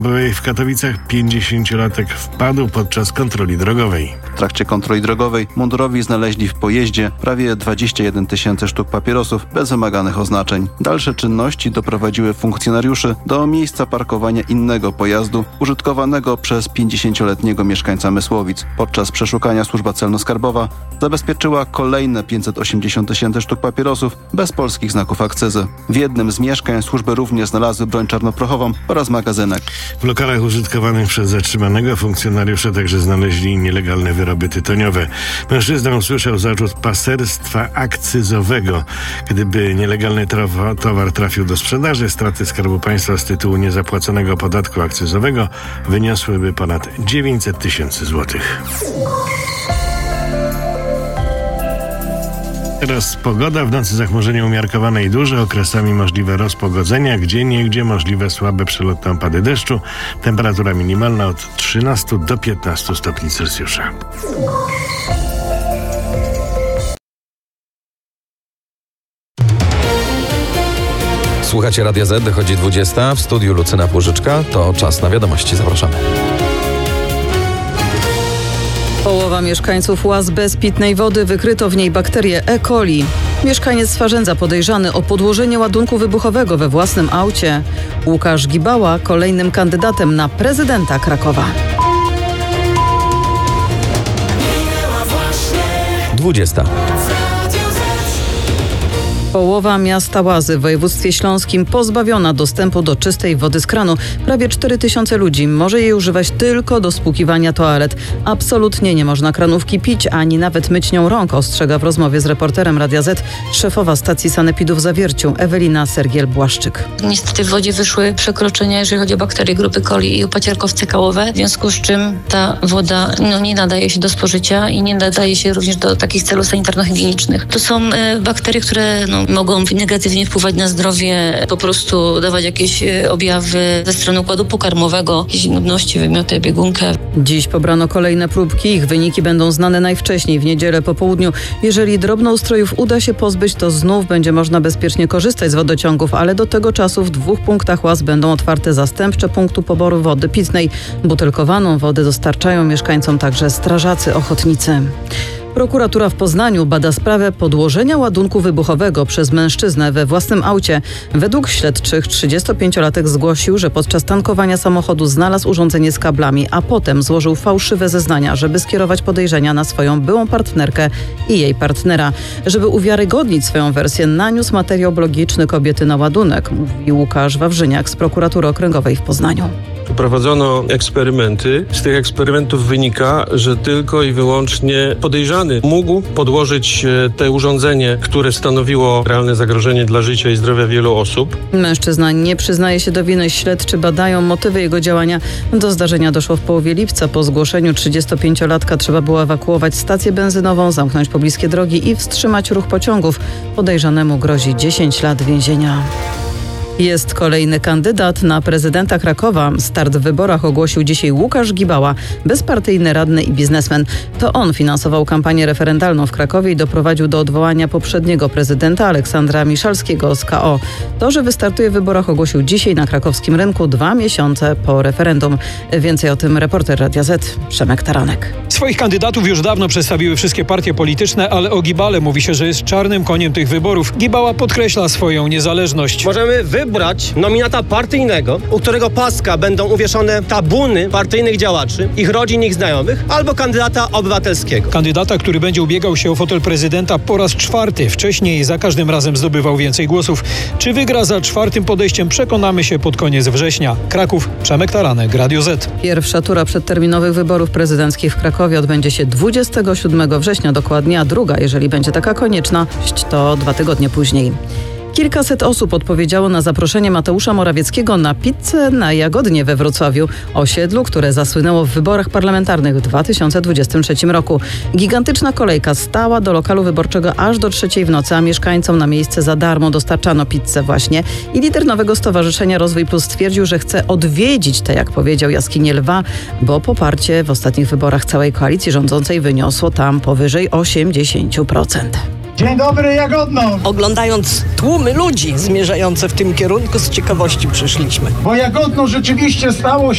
W Katowicach 50-latek wpadł podczas kontroli drogowej. W trakcie kontroli drogowej mundurowi znaleźli w pojeździe prawie 21 tysięcy sztuk papierosów bez wymaganych oznaczeń. Dalsze czynności doprowadziły funkcjonariuszy do miejsca parkowania innego pojazdu użytkowanego przez 50-letniego mieszkańca Mysłowic. Podczas przeszukania służba celno-skarbowa zabezpieczyła kolejne 580 tysięcy sztuk papierosów bez polskich znaków akcyzy. W jednym z mieszkań służby również znalazły broń czarnoprochową oraz magazynek. W lokalach użytkowanych przez zatrzymanego funkcjonariusza także znaleźli nielegalne wyroby tytoniowe. Mężczyzna usłyszał zarzut paserstwa akcyzowego. Gdyby nielegalny towar trafił do sprzedaży, straty Skarbu Państwa z tytułu niezapłaconego podatku akcyzowego wyniosłyby ponad 900 tysięcy złotych. Teraz pogoda. W nocy zachmurzenie umiarkowane i duże, okresami możliwe rozpogodzenia, gdzieniegdzie możliwe słabe przelotne opady deszczu. Temperatura minimalna od 13 do 15 stopni Celsjusza. Słuchacie Radia Z, dochodzi 20. W studiu Lucyna Płużyczka. To czas na wiadomości. Zapraszamy. Połowa mieszkańców łaz bez pitnej wody, wykryto w niej bakterię E. coli. Mieszkaniec Swarzędza podejrzany o podłożenie ładunku wybuchowego we własnym aucie. Łukasz Gibała kolejnym kandydatem na prezydenta Krakowa. 20. Połowa miasta Łazy w województwie śląskim pozbawiona dostępu do czystej wody z kranu. Prawie 4 tysiące ludzi może jej używać tylko do spłukiwania toalet. Absolutnie nie można kranówki pić, ani nawet myć nią rąk, ostrzega w rozmowie z reporterem Radia Z szefowa stacji sanepidu w Zawierciu Ewelina Sergiel-Błaszczyk. Niestety w wodzie wyszły przekroczenia, jeżeli chodzi o bakterie grupy coli i opacierkowce kałowe, w związku z czym ta woda nie nadaje się do spożycia i nie nadaje się również do takich celów sanitarno-higienicznych. To są bakterie, które mogą negatywnie wpływać na zdrowie, po prostu dawać jakieś objawy ze strony układu pokarmowego, jakieś nudności, wymioty, biegunkę. Dziś pobrano kolejne próbki. Ich wyniki będą znane najwcześniej w niedzielę po południu. Jeżeli drobnoustrojów uda się pozbyć, to znów będzie można bezpiecznie korzystać z wodociągów, ale do tego czasu w 2 punktach łaz będą otwarte zastępcze punkty poboru wody pitnej. Butelkowaną wodę dostarczają mieszkańcom także strażacy ochotnicy. Prokuratura w Poznaniu bada sprawę podłożenia ładunku wybuchowego przez mężczyznę we własnym aucie. Według śledczych 35-latek zgłosił, że podczas tankowania samochodu znalazł urządzenie z kablami, a potem złożył fałszywe zeznania, żeby skierować podejrzenia na swoją byłą partnerkę i jej partnera. Żeby uwiarygodnić swoją wersję, naniósł materiał biologiczny kobiety na ładunek, mówi Łukasz Wawrzyniak z Prokuratury Okręgowej w Poznaniu. Prowadzono eksperymenty. Z tych eksperymentów wynika, że tylko i wyłącznie podejrzany mógł podłożyć te urządzenie, które stanowiło realne zagrożenie dla życia i zdrowia wielu osób. Mężczyzna nie przyznaje się do winy. Śledczy badają motywy jego działania. Do zdarzenia doszło w połowie lipca. Po zgłoszeniu 35-latka trzeba było ewakuować stację benzynową, zamknąć pobliskie drogi i wstrzymać ruch pociągów. Podejrzanemu grozi 10 lat więzienia. Jest kolejny kandydat na prezydenta Krakowa. Start w wyborach ogłosił dzisiaj Łukasz Gibała, bezpartyjny radny i biznesmen. To on finansował kampanię referendalną w Krakowie i doprowadził do odwołania poprzedniego prezydenta Aleksandra Miszalskiego z KO. To, że wystartuje w wyborach, ogłosił dzisiaj na krakowskim rynku 2 miesiące po referendum. Więcej o tym reporter Radia Z Przemek Taranek. Swoich kandydatów już dawno przedstawiły wszystkie partie polityczne, ale o Gibale mówi się, że jest czarnym koniem tych wyborów. Gibała podkreśla swoją niezależność. Możemy wybrać nominata partyjnego, u którego paska będą uwieszone tabuny partyjnych działaczy, ich rodzin, ich znajomych, albo kandydata obywatelskiego. Kandydata, który będzie ubiegał się o fotel prezydenta po raz 4. Wcześniej za każdym razem zdobywał więcej głosów. Czy wygra za 4. podejściem, przekonamy się pod koniec września. Kraków, Przemek Taranek, Radio Z. Pierwsza tura przedterminowych wyborów prezydenckich w Krakowie odbędzie się 27 września dokładnie, a druga, jeżeli będzie taka konieczność, to 2 tygodnie później. Kilkaset osób odpowiedziało na zaproszenie Mateusza Morawieckiego na pizzę na Jagodnie we Wrocławiu, osiedlu, które zasłynęło w wyborach parlamentarnych w 2023 roku. Gigantyczna kolejka stała do lokalu wyborczego aż do 3 w nocy, a mieszkańcom na miejsce za darmo dostarczano pizzę właśnie. I lider nowego stowarzyszenia Rozwój Plus stwierdził, że chce odwiedzić tę, jak powiedział, jaskinię Lwa, bo poparcie w ostatnich wyborach całej koalicji rządzącej wyniosło tam powyżej 80%. Dzień dobry, Jagodno! Oglądając tłumy ludzi zmierzające w tym kierunku, z ciekawości przyszliśmy. Bo Jagodno rzeczywiście stało się